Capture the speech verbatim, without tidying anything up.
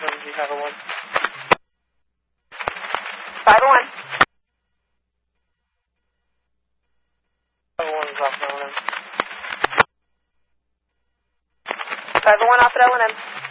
from G five oh one. five oh one. five oh one is off L N M. five oh one off at L N M.